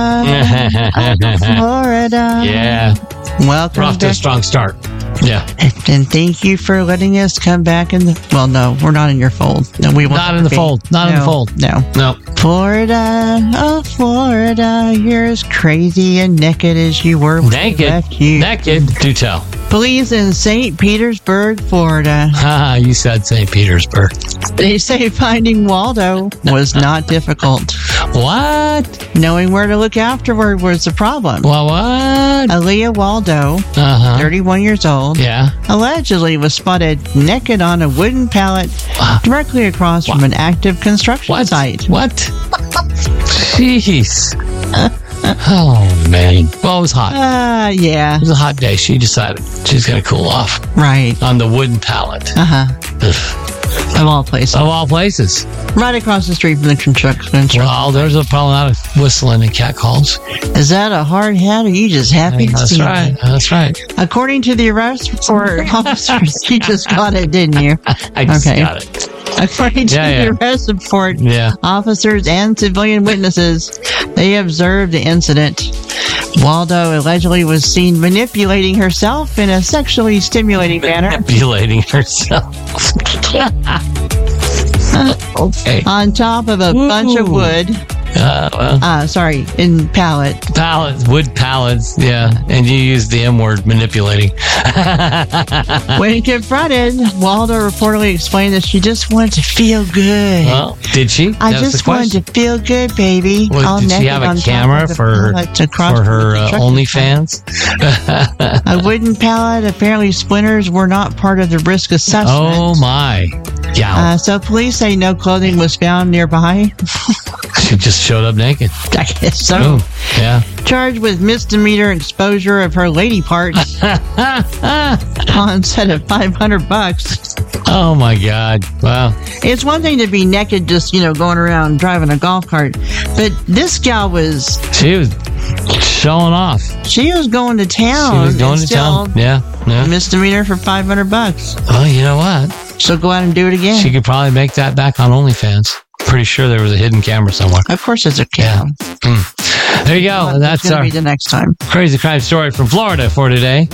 Florida. Yeah. Welcome We're off to a back. strong start. Yeah. And thank you for letting us come back in the... Well, no, we're not in your fold. No, we won't Not in the be. fold. Not in the fold. No. No. Florida, oh Florida, you're as crazy and naked as you were when we Naked. left you. Naked. Do tell. Police in St. Petersburg, Florida. Haha, you said St. Petersburg. They say finding Waldo was not difficult. What? Knowing where to look afterward was the problem. Well, what? Aaliyah Waldo, 31 years old, Yeah. allegedly was spotted naked on a wooden pallet directly across from an active construction What? site. What? Jeez. Oh, man. Well, it was hot. Yeah, It was a hot day. She decided she's going to cool off right. on the wooden pallet. Of all places. Of all places. Right across the street from the construction. Well, there's probably a lot of whistling and cat calls. Is that a hard hat or are you just happy to That's see right. it? That's right. According to the arrest report, officers, you just got it, didn't you? I just Okay. got it. According to the arrest report, Yeah. officers and civilian witnesses, they observed the incident. Waldo allegedly was seen manipulating herself in a sexually stimulating manner Manipulating herself. Okay. on top of a bunch of wood. In pallet. Wood pallets. Yeah. And you use the M word, manipulating. When confronted, Waldo reportedly explained that she just wanted to feel good. Well, did she? I That was just the wanted question. to feel good, baby. Well, All did she naked have on a top camera of the for pallet across her the construction OnlyFans? A wooden pallet. Apparently, splinters were not part of the risk assessment. Oh my! Yeah, So police say no clothing was found nearby. she just showed up naked. I guess so. Boom. Yeah. Charged with misdemeanor exposure of her lady parts on set of $500. Oh my God! Wow. It's one thing to be naked, just going around driving a golf cart, but this gal was. She was showing off. She was going to town. She was going and to still town. Yeah. Yeah. Misdemeanor for $500. Well, you know what? She'll go out and do it again. She could probably make that back on OnlyFans. Pretty sure there was a hidden camera somewhere. Of course, it's a cam. There you go. That's going to our be the next time. crazy crime story from Florida for today.